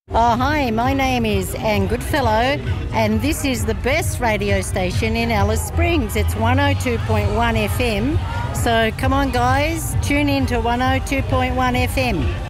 Oh, hi, my name is Anne Goodfellow, and this is the best radio station in Alice Springs. It's 102.1 FM. So come on, guys, tune in to 102.1 FM.